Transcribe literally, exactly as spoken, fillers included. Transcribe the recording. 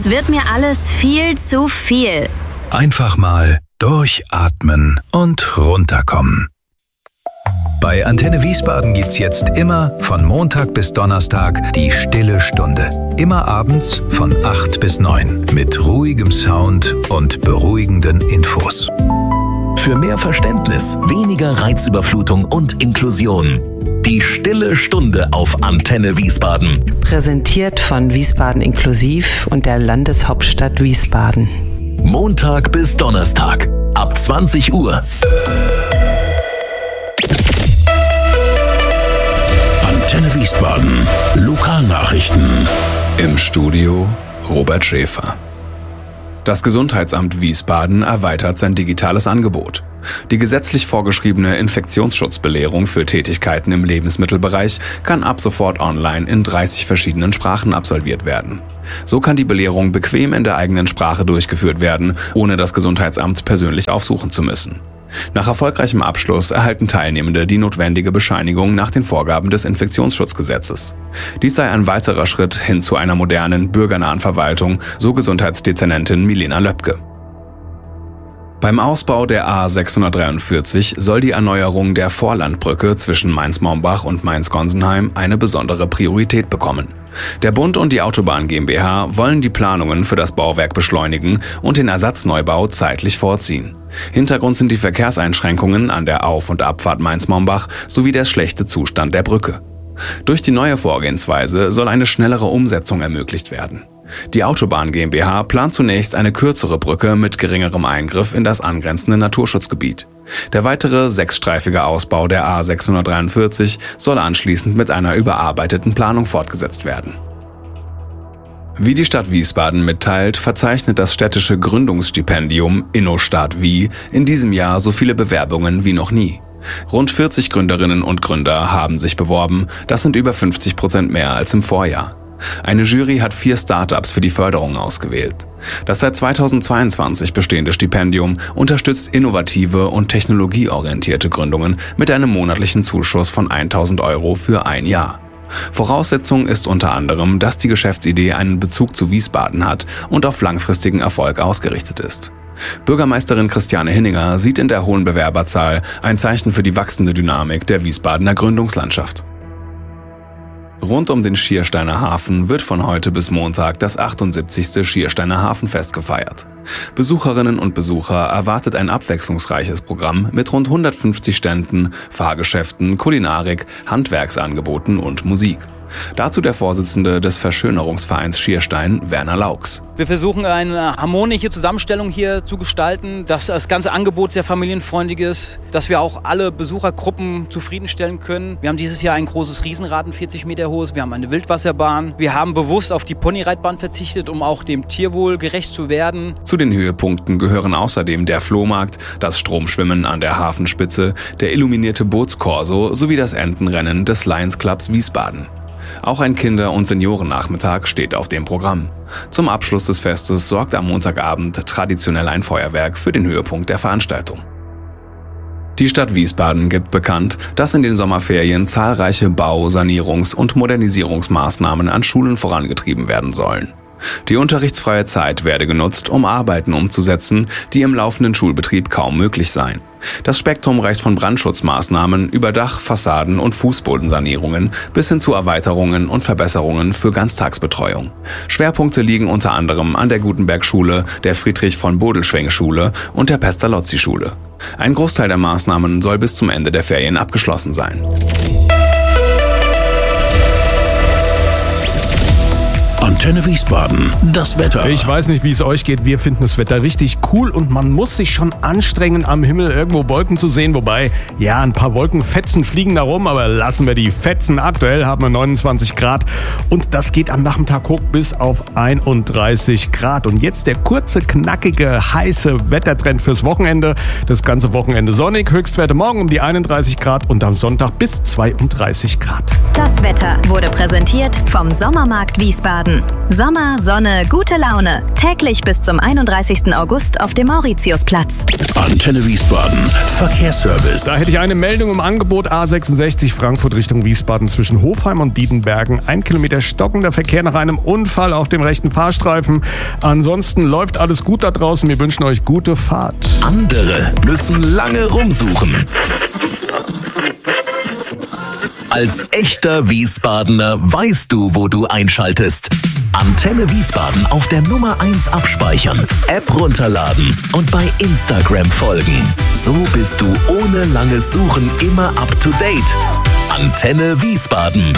wird mir alles viel zu viel. Einfach mal durchatmen und runterkommen. Bei Antenne Wiesbaden gibt's jetzt immer von Montag bis Donnerstag die Stille Stunde. Immer abends von acht bis neun mit ruhigem Sound und beruhigenden Infos. Für mehr Verständnis, weniger Reizüberflutung und Inklusion. Die Stille Stunde auf Antenne Wiesbaden. Präsentiert von Wiesbaden Inklusiv und der Landeshauptstadt Wiesbaden. Montag bis Donnerstag ab zwanzig Uhr. Antenne Wiesbaden. Lokalnachrichten. Im Studio Robert Schäfer. Das Gesundheitsamt Wiesbaden erweitert sein digitales Angebot. Die gesetzlich vorgeschriebene Infektionsschutzbelehrung für Tätigkeiten im Lebensmittelbereich kann ab sofort online in dreißig verschiedenen Sprachen absolviert werden. So kann die Belehrung bequem in der eigenen Sprache durchgeführt werden, ohne das Gesundheitsamt persönlich aufsuchen zu müssen. Nach erfolgreichem Abschluss erhalten Teilnehmende die notwendige Bescheinigung nach den Vorgaben des Infektionsschutzgesetzes. Dies sei ein weiterer Schritt hin zu einer modernen, bürgernahen Verwaltung, so Gesundheitsdezernentin Milena Löpke. Beim Ausbau der A sechshundertdreiundvierzig soll die Erneuerung der Vorlandbrücke zwischen Mainz-Mombach und Mainz-Gonsenheim eine besondere Priorität bekommen. Der Bund und die Autobahn GmbH wollen die Planungen für das Bauwerk beschleunigen und den Ersatzneubau zeitlich vorziehen. Hintergrund sind die Verkehrseinschränkungen an der Auf- und Abfahrt Mainz-Mombach sowie der schlechte Zustand der Brücke. Durch die neue Vorgehensweise soll eine schnellere Umsetzung ermöglicht werden. Die Autobahn GmbH plant zunächst eine kürzere Brücke mit geringerem Eingriff in das angrenzende Naturschutzgebiet. Der weitere sechsstreifige Ausbau der A sechshundertdreiundvierzig soll anschließend mit einer überarbeiteten Planung fortgesetzt werden. Wie die Stadt Wiesbaden mitteilt, verzeichnet das städtische Gründungsstipendium InnoStart Wie in diesem Jahr so viele Bewerbungen wie noch nie. Rund vierzig Gründerinnen und Gründer haben sich beworben, das sind über fünfzig Prozent mehr als im Vorjahr. Eine Jury hat vier Startups für die Förderung ausgewählt. Das seit zweitausendzweiundzwanzig bestehende Stipendium unterstützt innovative und technologieorientierte Gründungen mit einem monatlichen Zuschuss von tausend Euro für ein Jahr. Voraussetzung ist unter anderem, dass die Geschäftsidee einen Bezug zu Wiesbaden hat und auf langfristigen Erfolg ausgerichtet ist. Bürgermeisterin Christiane Hinninger sieht in der hohen Bewerberzahl ein Zeichen für die wachsende Dynamik der Wiesbadener Gründungslandschaft. Rund um den Schiersteiner Hafen wird von heute bis Montag das achtundsiebzigste Schiersteiner Hafenfest gefeiert. Besucherinnen und Besucher erwartet ein abwechslungsreiches Programm mit rund hundertfünfzig Ständen, Fahrgeschäften, Kulinarik, Handwerksangeboten und Musik. Dazu der Vorsitzende des Verschönerungsvereins Schierstein, Werner Laux. Wir versuchen eine harmonische Zusammenstellung hier zu gestalten, dass das ganze Angebot sehr familienfreundlich ist, dass wir auch alle Besuchergruppen zufriedenstellen können. Wir haben dieses Jahr ein großes Riesenrad, ein vierzig Meter hohes, wir haben eine Wildwasserbahn. Wir haben bewusst auf die Ponyreitbahn verzichtet, um auch dem Tierwohl gerecht zu werden. Zu den Höhepunkten gehören außerdem der Flohmarkt, das Stromschwimmen an der Hafenspitze, der illuminierte Bootskorso sowie das Entenrennen des Lions Clubs Wiesbaden. Auch ein Kinder- und Seniorennachmittag steht auf dem Programm. Zum Abschluss des Festes sorgt am Montagabend traditionell ein Feuerwerk für den Höhepunkt der Veranstaltung. Die Stadt Wiesbaden gibt bekannt, dass in den Sommerferien zahlreiche Bau-, Sanierungs- und Modernisierungsmaßnahmen an Schulen vorangetrieben werden sollen. Die unterrichtsfreie Zeit werde genutzt, um Arbeiten umzusetzen, die im laufenden Schulbetrieb kaum möglich seien. Das Spektrum reicht von Brandschutzmaßnahmen über Dach-, Fassaden- und Fußbodensanierungen bis hin zu Erweiterungen und Verbesserungen für Ganztagsbetreuung. Schwerpunkte liegen unter anderem an der Gutenberg-Schule, der Friedrich-von-Bodelschwingh-Schule und der Pestalozzi-Schule. Ein Großteil der Maßnahmen soll bis zum Ende der Ferien abgeschlossen sein. Antenne Wiesbaden, das Wetter. Ich weiß nicht, wie es euch geht. Wir finden das Wetter richtig cool und man muss sich schon anstrengen, am Himmel irgendwo Wolken zu sehen. Wobei, ja, ein paar Wolkenfetzen fliegen da rum, aber lassen wir die Fetzen. Aktuell haben wir neunundzwanzig Grad und das geht am Nachmittag hoch bis auf einunddreißig Grad. Und jetzt der kurze, knackige, heiße Wettertrend fürs Wochenende. Das ganze Wochenende sonnig, Höchstwerte morgen um die einunddreißig Grad und am Sonntag bis zweiunddreißig Grad. Das Wetter wurde präsentiert vom Sommermarkt Wiesbaden. Sommer, Sonne, gute Laune. Täglich bis zum einunddreißigsten August auf dem Mauritiusplatz. Antenne Wiesbaden. Verkehrsservice. Da hätte ich eine Meldung im Angebot. A sechsundsechzig Frankfurt Richtung Wiesbaden zwischen Hofheim und Dietenbergen. Ein Kilometer stockender Verkehr nach einem Unfall auf dem rechten Fahrstreifen. Ansonsten läuft alles gut da draußen. Wir wünschen euch gute Fahrt. Andere müssen lange rumsuchen. Als echter Wiesbadener weißt du, wo du einschaltest. Antenne Wiesbaden auf der Nummer eins abspeichern, App runterladen und bei Instagram folgen. So bist du ohne langes Suchen immer up to date. Antenne Wiesbaden.